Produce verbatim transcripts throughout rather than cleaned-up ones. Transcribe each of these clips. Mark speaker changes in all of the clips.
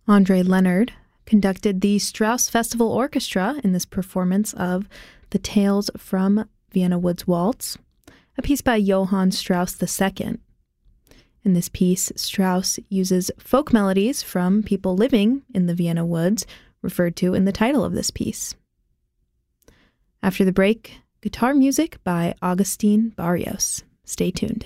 Speaker 1: Andre Leonard conducted the Strauss Festival Orchestra in this performance of The Tales from Vienna Woods Waltz, a piece by Johann Strauss the Second. In this piece, Strauss uses folk melodies from people living in the Vienna woods, referred to in the title of this piece. After the break, guitar music by Agustin Barrios. Stay tuned.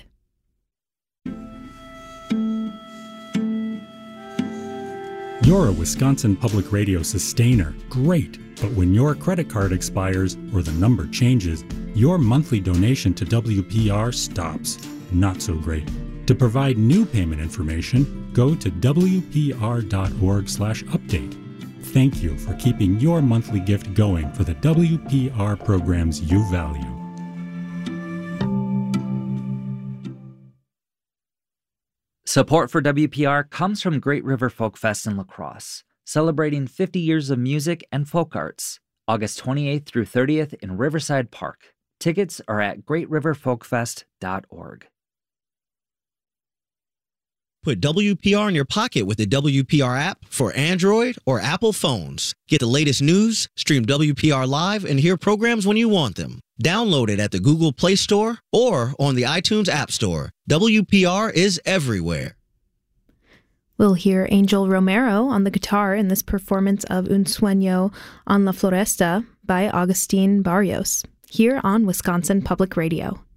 Speaker 2: You're a Wisconsin Public Radio sustainer. Great. But when your credit card expires or the number changes, your monthly donation to W P R stops. Not so great. To provide new payment information, go to W P R dot org slash update. Thank you for keeping your monthly gift going for the W P R programs you value.
Speaker 3: Support for W P R comes from Great River Folk Fest in La Crosse, celebrating fifty years of music and folk arts, August twenty-eighth through thirtieth in Riverside Park. Tickets are at great river folk fest dot org.
Speaker 4: Put W P R in your pocket with the W P R app for Android or Apple phones. Get the latest news, stream W P R live, and hear programs when you want them. Download it at the Google Play Store or on the iTunes App Store. W P R is everywhere.
Speaker 1: We'll hear Angel Romero on the guitar in this performance of Un Sueño en la Floresta by Agustin Barrios, here on Wisconsin Public Radio.